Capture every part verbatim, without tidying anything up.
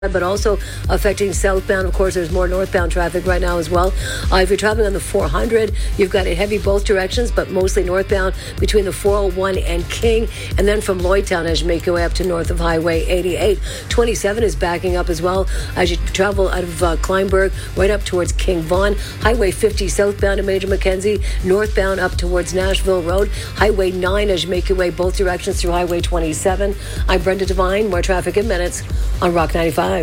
but also affecting southbound. Of course, there's more northbound traffic right now as well. Uh, if you're traveling on the four hundred, you've got it heavy both directions, but mostly northbound between the four oh one and King, and then from Lloydtown as you make your way up to north of Highway eighty-eight. twenty-seven is backing up as well as you travel out of uh, Kleinburg right up towards King Vaughan. Highway fifty southbound to Major Mackenzie, northbound up towards Nashville Road. Highway nine as you make your way both directions through Highway twenty-seven. I'm Brenda Devine. More traffic in minutes on Rock ninety-five.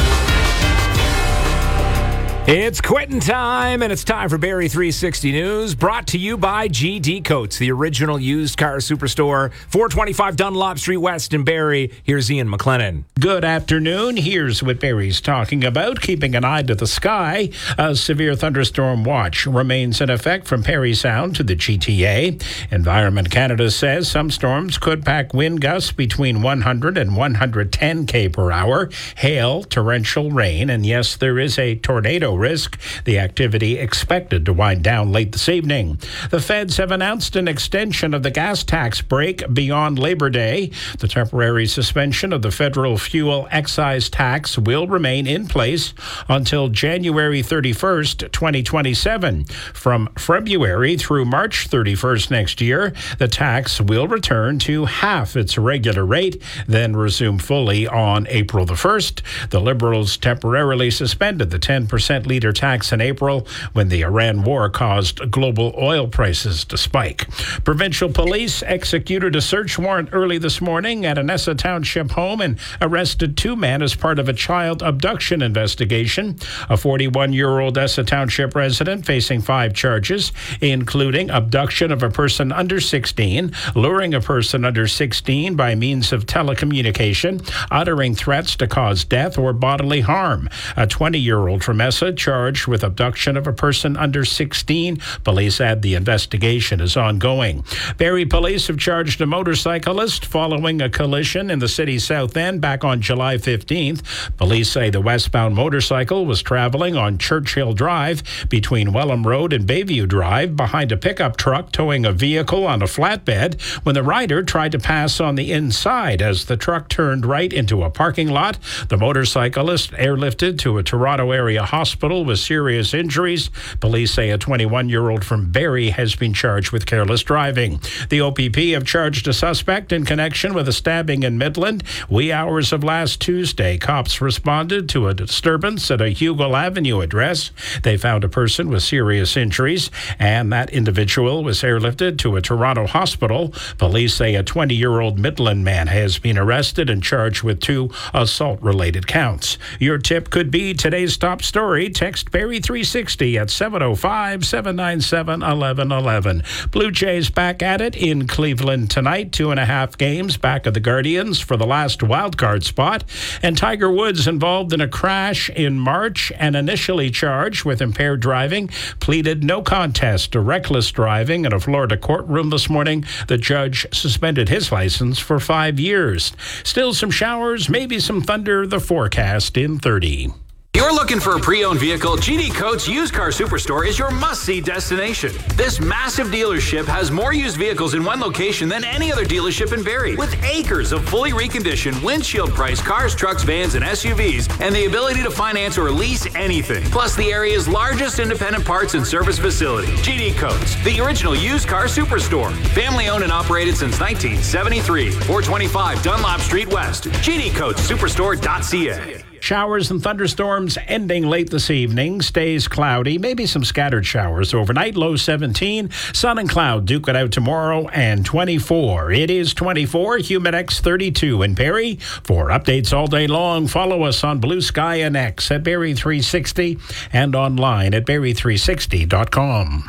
It's quitting time, and it's time for Barrie three sixty News, brought to you by G D Coates, the original used car superstore, four twenty-five Dunlop Street West in Barrie. Here's Ian McLennan. Good afternoon. Here's what Barrie's talking about. Keeping an eye to the sky. A severe thunderstorm watch remains in effect from Parry Sound to the G T A. Environment Canada says some storms could pack wind gusts between one hundred and one hundred ten kilometers per hour, hail, torrential rain, and yes, there is a tornado risk. The activity expected to wind down late this evening. The feds have announced an extension of the gas tax break beyond Labor Day. The temporary suspension of the federal fuel excise tax will remain in place until January thirty-first, twenty twenty-seven. From February through March thirty-first next year, the tax will return to half its regular rate, then resume fully on April the first. The Liberals temporarily suspended the ten percent liter tax in April when the Iran war caused global oil prices to spike. Provincial police executed a search warrant early this morning at an Essa Township home and arrested two men as part of a child abduction investigation. A forty-one-year-old Essa Township resident facing five charges, including abduction of a person under sixteen, luring a person under sixteen by means of telecommunication, uttering threats to cause death or bodily harm. A twenty-year-old from Essa charged with abduction of a person under sixteen. Police add the investigation is ongoing. Barrie police have charged a motorcyclist following a collision in the city's south end back on July fifteenth. Police say the westbound motorcycle was traveling on Churchill Drive between Welham Road and Bayview Drive behind a pickup truck towing a vehicle on a flatbed when the rider tried to pass on the inside. As the truck turned right into a parking lot, the motorcyclist airlifted to a Toronto area hospital with serious injuries. Police say a twenty-one-year-old from Barrie has been charged with careless driving. The O P P have charged a suspect in connection with a stabbing in Midland. Wee hours of last Tuesday, cops responded to a disturbance at a Hugo Avenue address. They found a person with serious injuries, and that individual was airlifted to a Toronto hospital. Police say a twenty-year-old Midland man has been arrested and charged with two assault-related counts. Your tip could be today's top story. Text Barrie three sixty at seven oh five, seven nine seven, one one one one. Blue Jays back at it in Cleveland tonight. Two and a half games back of the Guardians for the last wildcard spot. And Tiger Woods involved in a crash in March and initially charged with impaired driving, pleaded no contest to reckless driving in a Florida courtroom this morning. The judge suspended his license for five years. Still some showers, maybe some thunder. The forecast in thirty. You're looking for a pre-owned vehicle? G D Coates Used Car Superstore is your must-see destination. This massive dealership has more used vehicles in one location than any other dealership in Barrie, with acres of fully reconditioned, windshield-priced cars, trucks, vans, and S U Vs, and the ability to finance or lease anything. Plus the area's largest independent parts and service facility. G D Coates, the original used car superstore. Family-owned and operated since nineteen seventy-three. four twenty-five Dunlop Street West. G D Coates Superstore dot C A. Showers and thunderstorms ending late this evening. Stays cloudy, maybe some scattered showers overnight. Low seventeen. Sun and cloud duke it out tomorrow and twenty-four. It is twenty-four. Humidex thirty-two in Barrie. For updates all day long, follow us on Blue Sky and X at Barrie three sixty and online at Barrie three sixty dot com.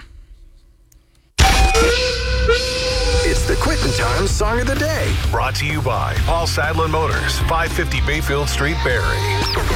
It's the Quitting Time Song of the Day. Brought to you by Paul Sadlin Motors, five fifty Bayfield Street, Barrie.